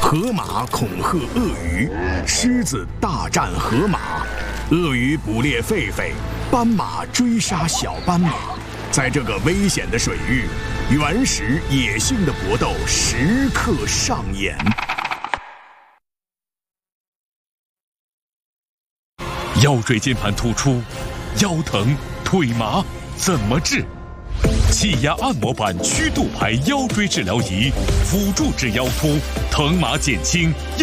河马恐吓鳄鱼，狮子大战河马，鳄鱼捕猎狒狒，斑马追杀小斑马。在这个危险的水域，原始野性的搏斗时刻上演。 腰椎间盘突出，腰疼腿麻怎么治？气压按摩板曲度排腰椎治疗仪，辅助治腰突，疼麻减轻。